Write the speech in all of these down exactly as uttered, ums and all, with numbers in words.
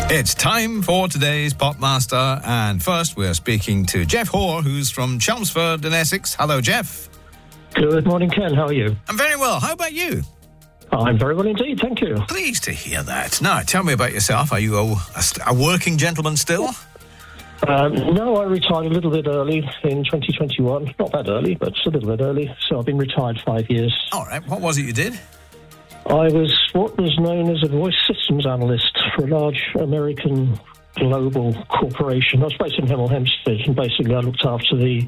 It's time for today's Popmaster, and first we're speaking to Jeff Hoare, who's from Chelmsford in Essex. Hello, Jeff. Good morning, Ken. How are you? I'm very well. How about you? I'm very well indeed, thank you. Pleased to hear that. Now, tell me about yourself. Are you a, a, a working gentleman still? Um, no, I retired a little bit early in twenty twenty-one. Not that early, but it's a little bit early. So I've been retired five years. All right. What was it you did? I was what was known as a voice systems analyst for a large American global corporation. I was based in Hemel Hempstead, and basically I looked after the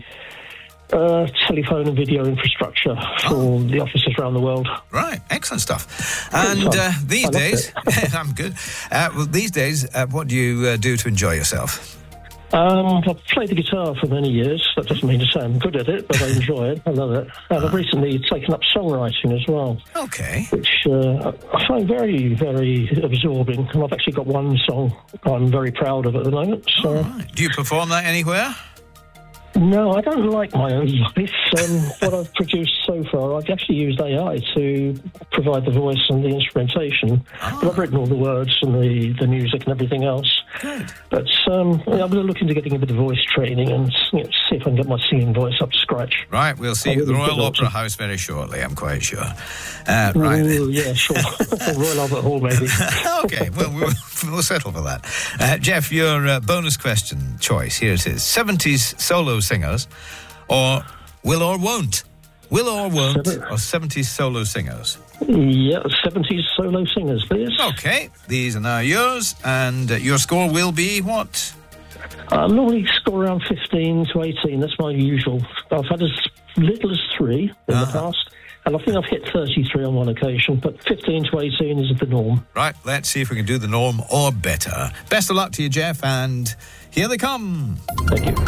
uh, telephone and video infrastructure for oh. the offices around the world. Right, excellent stuff. And uh, these days, I'm good. Uh, well, these days, uh, what do you uh, do to enjoy yourself? Um, I've played the guitar for many years. That doesn't mean to say I'm good at it, but I enjoy it. I love it. And I've recently taken up songwriting as well. Okay. Which uh, I find very, very absorbing. And I've actually got one song I'm very proud of at the moment. So. All right. Do you perform that anywhere? No, I don't like my own voice. Um, what I've produced so far, I've actually used A I to provide the voice and the instrumentation. Oh. But I've written all the words and the, the music and everything else. Good. But um, I'm looking to getting a bit of voice training and you know, see if I can get my singing voice up to scratch. Right, we'll see you at the Royal Opera House very shortly, I'm quite sure. Uh, right. Ooh, yeah, sure. Royal Albert Hall, maybe. Okay, well, we'll, we'll settle for that. Uh, Jeff, your uh, bonus question choice, here it is. seventies solo singers or will or won't? Will or won't Seven. or seventies solo singers? Yeah, seventies solo singers, please. Okay, these are now yours, and uh, your score will be what? I normally score around fifteen to eighteen. That's my usual. I've had as little as three in uh-huh. the past, and I think I've hit thirty-three on one occasion, but fifteen to eighteen is the norm. Right, let's see if we can do the norm or better. Best of luck to you, Jeff, and here they come. Thank you.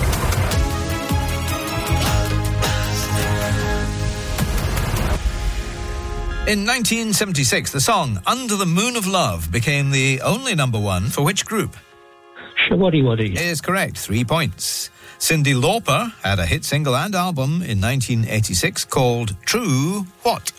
In nineteen seventy-six, the song Under the Moon of Love became the only number one for which group? Shawaddy Waddy. Is correct. Three points. Cyndi Lauper had a hit single and album in nineteen eighty-six called True What?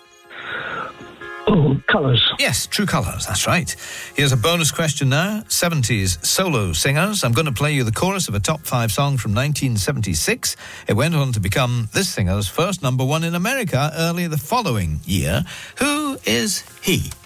Oh, Colours. Yes, True Colours, that's right. Here's a bonus question now. seventies solo singers. I'm going to play you the chorus of a top five song from nineteen seventy-six. It went on to become this singer's first number one in America early the following year. Who is he?